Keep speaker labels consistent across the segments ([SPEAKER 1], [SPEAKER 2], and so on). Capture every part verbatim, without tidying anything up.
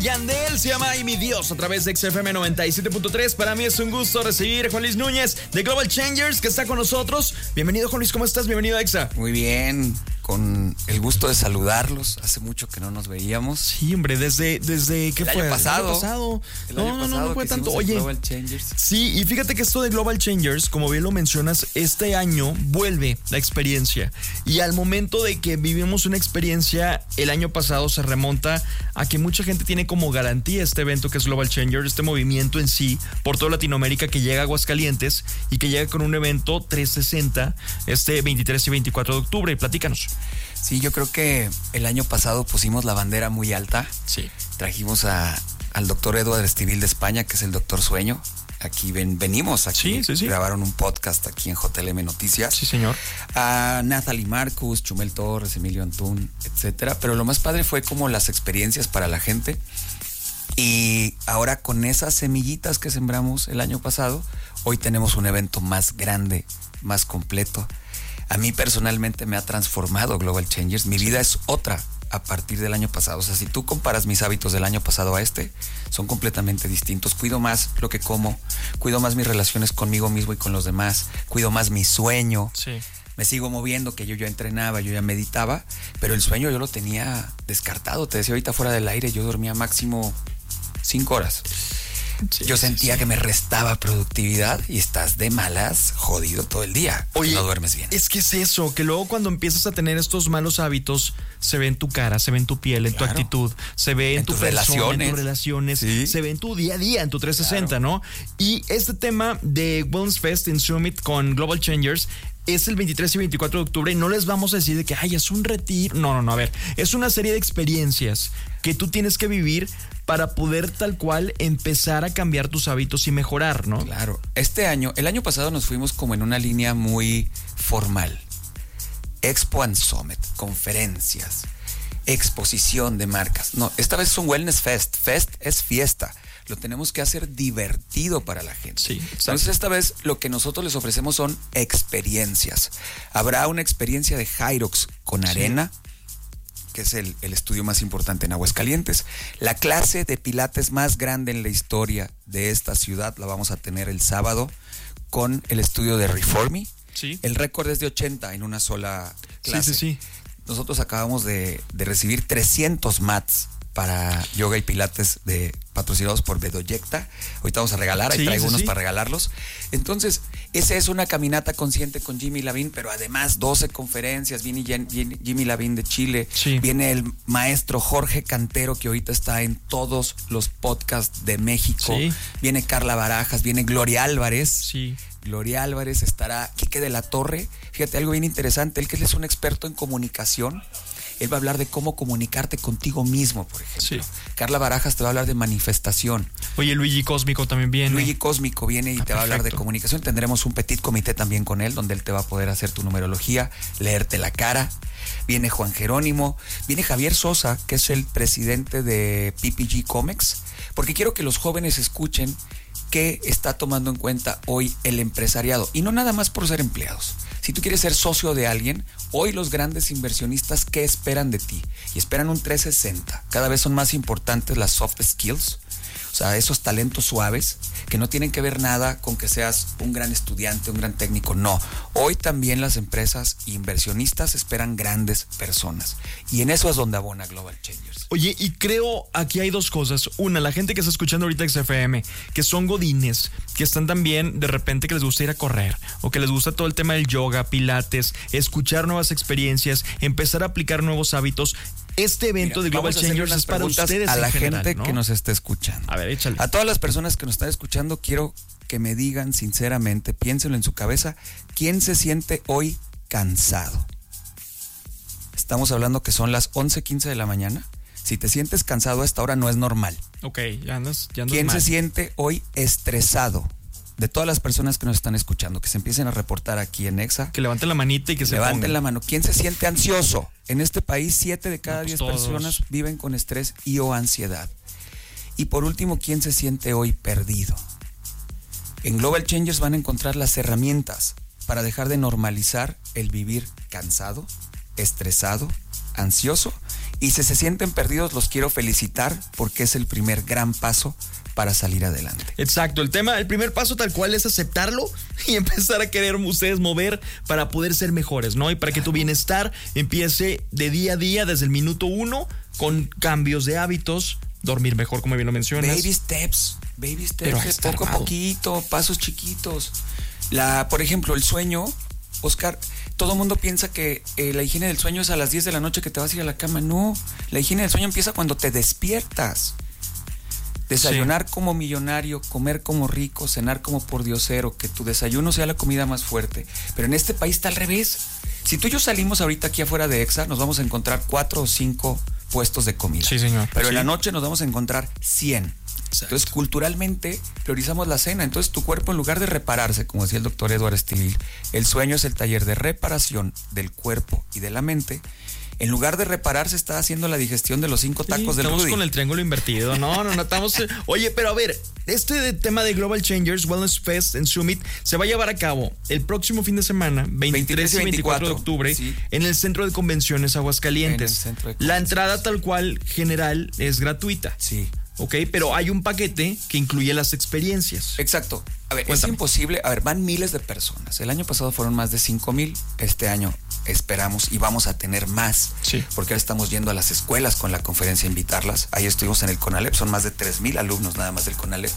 [SPEAKER 1] Yandel se llama Ay mi Dios a través de X F M noventa y siete punto tres. Para mí es un gusto recibir a Juan Luis Núñez de Global Changers, que está con nosotros. Bienvenido, Juan Luis, ¿cómo estás? Bienvenido a Exa.
[SPEAKER 2] Muy bien, con el gusto de saludarlos. Hace mucho que no nos veíamos.
[SPEAKER 1] Sí, hombre, desde, desde ¿qué
[SPEAKER 2] el
[SPEAKER 1] fue?
[SPEAKER 2] Año pasado.
[SPEAKER 1] El año pasado.
[SPEAKER 2] El
[SPEAKER 1] no,
[SPEAKER 2] año
[SPEAKER 1] no,
[SPEAKER 2] pasado
[SPEAKER 1] no, no fue tanto. Oye,
[SPEAKER 2] Global Changers.
[SPEAKER 1] Sí, y fíjate que esto de Global Changers, como bien lo mencionas, este año vuelve la experiencia. Y al momento de que vivimos una experiencia, el año pasado se remonta a que mucha gente tiene como garantía este evento que es Global Changers, este movimiento en sí, por toda Latinoamérica, que llega a Aguascalientes y que llega con un evento trescientos sesenta este veintitrés y veinticuatro de octubre. Platícanos.
[SPEAKER 2] Sí, yo creo que el año pasado pusimos la bandera muy alta.
[SPEAKER 1] Sí.
[SPEAKER 2] Trajimos a, al doctor Edward Estivil de España, que es el doctor Sueño. Aquí ven, venimos aquí.
[SPEAKER 1] Sí, sí, sí.
[SPEAKER 2] Grabaron un podcast aquí en J L M Noticias.
[SPEAKER 1] Sí, señor.
[SPEAKER 2] A Nathalie Marcus, Chumel Torres, Emilio Antún, etcétera. Pero lo más padre fue como las experiencias para la gente. Y ahora con esas semillitas que sembramos el año pasado, hoy tenemos un evento más grande, más completo. A mí personalmente me ha transformado Global Changers. Mi vida es otra a partir del año pasado. O sea, si tú comparas mis hábitos del año pasado a este, son completamente distintos. Cuido más lo que como, cuido más mis relaciones conmigo mismo y con los demás, cuido más mi sueño.
[SPEAKER 1] Sí.
[SPEAKER 2] Me sigo moviendo, que yo ya entrenaba, yo ya meditaba, pero el sueño yo lo tenía descartado. Te decía ahorita fuera del aire, yo dormía máximo cinco horas. Sí, yo sentía sí, sí. que me restaba productividad y estás de malas, jodido todo el día.
[SPEAKER 1] Oye,
[SPEAKER 2] no duermes bien.
[SPEAKER 1] Es que es eso, que luego cuando empiezas a tener estos malos hábitos, se ve en tu cara, se ve en tu piel, en claro. tu actitud, se ve en, en tu persona, relaciones. en tus relaciones, sí. se ve en tu día a día, en tu trescientos sesenta, claro. ¿no? Y este tema de Wellness Fest in Summit con Global Changers es el veintitrés y veinticuatro de octubre y no les vamos a decir de que, ay, es un retiro. No, no, no, a ver, es una serie de experiencias que tú tienes que vivir para poder tal cual empezar a cambiar tus hábitos y mejorar, ¿no?
[SPEAKER 2] Claro. Este año, el año pasado nos fuimos como en una línea muy formal. Expo and Summit, conferencias, exposición de marcas. No, esta vez es un Wellness Fest. Fest es fiesta. Lo tenemos que hacer divertido para la gente.
[SPEAKER 1] Sí,
[SPEAKER 2] entonces esta vez lo que nosotros les ofrecemos son experiencias. Habrá una experiencia de Hyrox con arena, sí. que es el, el estudio más importante en Aguascalientes. La clase de pilates más grande en la historia de esta ciudad la vamos a tener el sábado con el estudio de Reformi.
[SPEAKER 1] Sí.
[SPEAKER 2] El récord es de ochenta en una sola clase.
[SPEAKER 1] Sí, sí, sí.
[SPEAKER 2] Nosotros acabamos de, de recibir trescientos mats para yoga y pilates de patrocinados por Bedoyecta. Ahorita vamos a regalar, ahí sí, traigo sí, unos sí. para regalarlos. Entonces, esa es una caminata consciente con Jimmy Lavín, pero además doce conferencias. Viene Jimmy Lavín de Chile,
[SPEAKER 1] sí.
[SPEAKER 2] viene el maestro Jorge Cantero, que ahorita está en todos los podcasts de México.
[SPEAKER 1] Sí.
[SPEAKER 2] Viene Carla Barajas, viene Gloria Álvarez.
[SPEAKER 1] Sí.
[SPEAKER 2] Gloria Álvarez, estará Quique de la Torre. Fíjate, algo bien interesante, él que es un experto en comunicación. Él va a hablar de cómo comunicarte contigo mismo, por ejemplo. Sí. Carla Barajas te va a hablar de manifestación.
[SPEAKER 1] Oye, Luigi Cósmico también viene.
[SPEAKER 2] Luigi Cósmico viene y ah, te va perfecto. a hablar de comunicación. Tendremos un petit comité también con él, donde él te va a poder hacer tu numerología, leerte la cara. Viene Juan Jerónimo, viene Javier Sosa, que es el presidente de P P G Comex, porque quiero que los jóvenes escuchen qué está tomando en cuenta hoy el empresariado. Y no nada más por ser empleados. Si tú quieres ser socio de alguien, hoy los grandes inversionistas, ¿qué esperan de ti? Y esperan un trescientos sesenta. Cada vez son más importantes las soft skills, o sea, esos talentos suaves que no tienen que ver nada con que seas un gran estudiante, un gran técnico. No, hoy también las empresas inversionistas esperan grandes personas. Y en eso es donde abona Global Changers.
[SPEAKER 1] Oye, y creo aquí hay dos cosas. Una, la gente que está escuchando ahorita X F M, que son godines, que están también de repente que les gusta ir a correr, o que les gusta todo el tema del yoga, pilates, escuchar nuevas experiencias, empezar a aplicar nuevos hábitos. Este evento Mira, de Global Changers es para ustedes
[SPEAKER 2] a la
[SPEAKER 1] en general,
[SPEAKER 2] gente
[SPEAKER 1] ¿no?
[SPEAKER 2] que nos está escuchando.
[SPEAKER 1] A ver, échale.
[SPEAKER 2] A todas las personas que nos están escuchando, quiero que me digan sinceramente, piénsenlo en su cabeza, ¿quién se siente hoy cansado? Estamos hablando que son las once quince de la mañana. Si te sientes cansado a esta hora no es normal.
[SPEAKER 1] Ok, ya andas, ya andas
[SPEAKER 2] ¿Quién
[SPEAKER 1] mal.
[SPEAKER 2] se siente hoy estresado? De todas las personas que nos están escuchando, que se empiecen a reportar aquí en Exa.
[SPEAKER 1] Que levanten la manita y que se
[SPEAKER 2] levanten
[SPEAKER 1] pongan.
[SPEAKER 2] la mano. ¿Quién se siente ansioso? En este país, siete de cada
[SPEAKER 1] no, pues
[SPEAKER 2] diez personas viven con estrés y o ansiedad. Y por último, ¿quién se siente hoy perdido? En Global Changers van a encontrar las herramientas para dejar de normalizar el vivir cansado, estresado, ansioso Y si se sienten perdidos, los quiero felicitar porque es el primer gran paso para salir adelante.
[SPEAKER 1] Exacto, el tema, el primer paso tal cual es aceptarlo y empezar a querer ustedes mover para poder ser mejores, ¿no? Y para que tu bienestar empiece de día a día, desde el minuto uno, con cambios de hábitos, dormir mejor, como bien lo mencionas.
[SPEAKER 2] Baby steps, baby steps, poco a poquito, pasos chiquitos. La, por ejemplo, el sueño, Oscar, todo el mundo piensa que eh, la higiene del sueño es a las diez de la noche que te vas a ir a la cama. No, la higiene del sueño empieza cuando te despiertas. Desayunar sí. como millonario, comer como rico, cenar como pordiosero, que tu desayuno sea la comida más fuerte. Pero en este país está al revés. Si tú y yo salimos ahorita aquí afuera de Exa, nos vamos a encontrar cuatro o cinco puestos de comida.
[SPEAKER 1] Sí, señor.
[SPEAKER 2] Pero
[SPEAKER 1] sí.
[SPEAKER 2] en la noche nos vamos a encontrar cien. Exacto. Entonces, culturalmente, priorizamos la cena. Entonces, tu cuerpo, en lugar de repararse, como decía el doctor Edward Stilil, el sueño es el taller de reparación del cuerpo y de la mente. En lugar de repararse, está haciendo la digestión de los cinco tacos
[SPEAKER 1] sí,
[SPEAKER 2] del Rudy.
[SPEAKER 1] Estamos con el triángulo invertido. No, no, no estamos. Oye, pero a ver, este tema de Global Changers Wellness Fest en Summit se va a llevar a cabo el próximo fin de semana, veintitrés y veinticuatro de octubre, sí. en el Centro de Convenciones Aguascalientes. En el centro de convenciones. La entrada tal cual general es gratuita.
[SPEAKER 2] Sí.
[SPEAKER 1] Ok, pero hay un paquete que incluye las experiencias.
[SPEAKER 2] Exacto. A ver,
[SPEAKER 1] Cuéntame.
[SPEAKER 2] Es imposible. A ver, van miles de personas. El año pasado fueron más de cinco mil. Este año esperamos y vamos a tener más.
[SPEAKER 1] Sí.
[SPEAKER 2] Porque ahora estamos yendo a las escuelas con la conferencia a invitarlas. Ahí estuvimos en el CONALEP. Son más de tres mil alumnos nada más del CONALEP.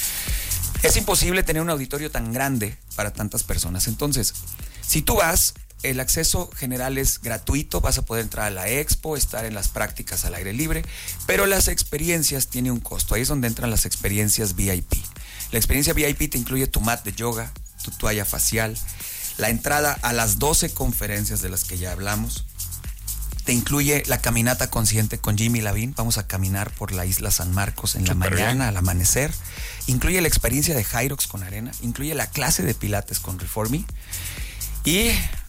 [SPEAKER 2] Es imposible tener un auditorio tan grande para tantas personas. Entonces, si tú vas, el acceso general es gratuito, vas a poder entrar a la expo, estar en las prácticas al aire libre, pero las experiencias tienen un costo. Ahí es donde entran las experiencias V I P. La experiencia V I P te incluye tu mat de yoga, tu toalla facial, la entrada a las doce conferencias de las que ya hablamos. Te incluye la caminata consciente con Jimmy Lavín. Vamos a caminar por la isla San Marcos en la Super mañana, bien. Al amanecer. Incluye la experiencia de Hyrox con arena. Incluye la clase de pilates con Reformi. Y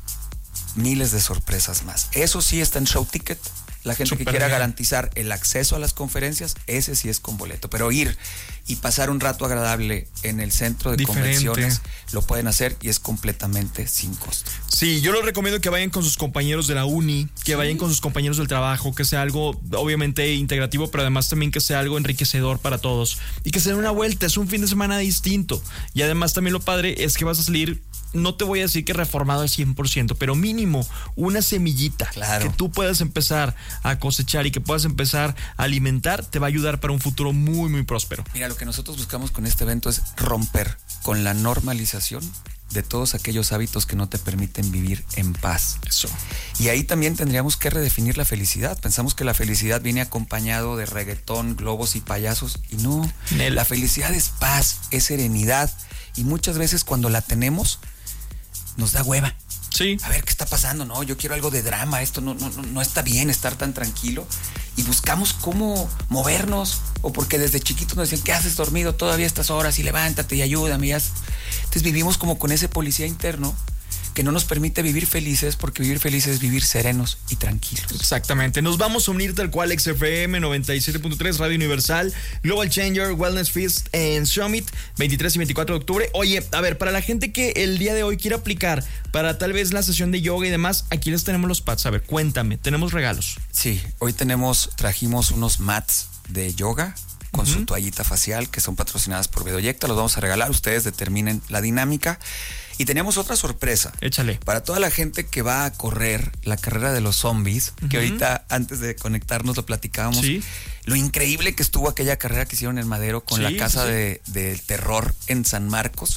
[SPEAKER 2] miles de sorpresas más. Eso sí está en Show Ticket. La gente Super que quiera bien. garantizar el acceso a las conferencias, ese sí es con boleto. Pero ir y pasar un rato agradable en el centro de Diferente. convenciones, lo pueden hacer y es completamente sin costo.
[SPEAKER 1] Sí, yo les recomiendo que vayan con sus compañeros de la uni, que sí. vayan con sus compañeros del trabajo, que sea algo obviamente integrativo, pero además también que sea algo enriquecedor para todos. Y que se den una vuelta, es un fin de semana distinto. Y además también lo padre es que vas a salir, no te voy a decir que reformado al cien por ciento, pero mínimo una semillita
[SPEAKER 2] claro.
[SPEAKER 1] que tú puedas empezar a cosechar y que puedas empezar a alimentar, te va a ayudar para un futuro muy, muy próspero.
[SPEAKER 2] Mira, lo que nosotros buscamos con este evento es romper con la normalización de todos aquellos hábitos que no te permiten vivir en paz.
[SPEAKER 1] Eso.
[SPEAKER 2] Y ahí también tendríamos que redefinir la felicidad. Pensamos que la felicidad viene acompañado de reggaetón, globos y payasos, y no.
[SPEAKER 1] Nel.
[SPEAKER 2] La felicidad es paz, es serenidad, y muchas veces cuando la tenemos nos da hueva.
[SPEAKER 1] Sí.
[SPEAKER 2] A ver qué está pasando, no, yo quiero algo de drama, esto no, no, no está bien estar tan tranquilo. Y buscamos cómo movernos, o porque desde chiquitos nos decían, ¿qué haces dormido todavía estas horas? Y levántate y ayúdame. Entonces vivimos como con ese policía interno que no nos permite vivir felices, porque vivir felices es vivir serenos y tranquilos.
[SPEAKER 1] Exactamente. Nos vamos a unir tal cual X F M noventa y siete punto tres, Radio Universal, Global Changer Wellness Fest en Summit, veintitrés y veinticuatro de octubre. Oye, a ver, para la gente que el día de hoy quiere aplicar para tal vez la sesión de yoga y demás, aquí les tenemos los pads. A ver, cuéntame, tenemos regalos.
[SPEAKER 2] Sí, hoy tenemos, trajimos unos mats de yoga con uh-huh. su toallita facial, que son patrocinadas por Bedoyecta. Los vamos a regalar, ustedes determinen la dinámica. Y tenemos otra sorpresa.
[SPEAKER 1] Échale.
[SPEAKER 2] Para toda la gente que va a correr la carrera de los zombies, uh-huh. que ahorita antes de conectarnos lo platicábamos.
[SPEAKER 1] Sí.
[SPEAKER 2] Lo increíble que estuvo aquella carrera que hicieron en Madero con sí, la casa sí. de, del terror en San Marcos.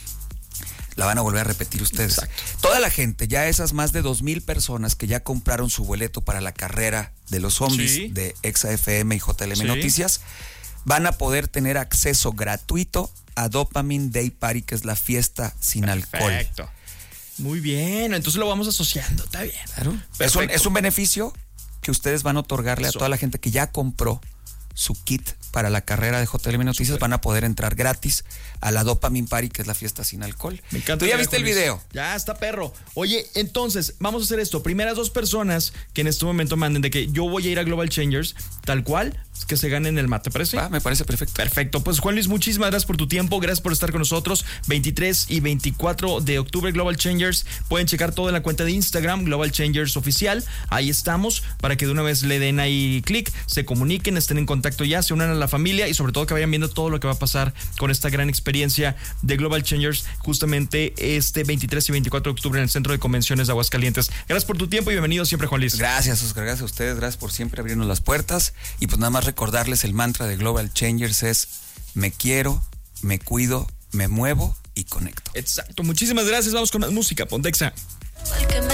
[SPEAKER 2] La van a volver a repetir ustedes.
[SPEAKER 1] Exacto.
[SPEAKER 2] Toda la gente, ya esas más de dos mil personas que ya compraron su boleto para la carrera de los zombies sí. de Exa F M y J L M sí. Noticias, van a poder tener acceso gratuito a Dopamine Day Party, que es la fiesta sin
[SPEAKER 1] Perfecto.
[SPEAKER 2] alcohol.
[SPEAKER 1] Perfecto. Muy bien, entonces lo vamos asociando, está bien.
[SPEAKER 2] Claro. Es un, es un beneficio que ustedes van a otorgarle Eso. a toda la gente que ya compró su kit para la carrera de J L M Noticias, van a poder entrar gratis a la Dopamine Party, que es la fiesta sin alcohol.
[SPEAKER 1] Me encanta.
[SPEAKER 2] ¿Tú ya viste el video?
[SPEAKER 1] Ya está, perro. Oye, entonces, vamos a hacer esto. Primeras dos personas que en este momento manden de que yo voy a ir a Global Changers, tal cual, que se ganen el mate, ¿te parece?
[SPEAKER 2] Ah, me parece perfecto.
[SPEAKER 1] Perfecto. Pues Juan Luis, muchísimas gracias por tu tiempo, gracias por estar con nosotros. veintitrés y veinticuatro de octubre, Global Changers. Pueden checar todo en la cuenta de Instagram, Global Changers Oficial. Ahí estamos, para que de una vez le den ahí clic, se comuniquen, estén en contacto ya, se unan a la familia y sobre todo que vayan viendo todo lo que va a pasar con esta gran experiencia de Global Changers justamente este veintitrés y veinticuatro de octubre en el Centro de Convenciones de Aguascalientes. Gracias por tu tiempo y bienvenido siempre, Juan Luis.
[SPEAKER 2] Gracias, Oscar, gracias a ustedes, gracias por siempre abrirnos las puertas. Y pues nada más recordarles el mantra de Global Changers es: me quiero, me cuido, me muevo y conecto.
[SPEAKER 1] Exacto, muchísimas gracias. Vamos con más música, Pontexa.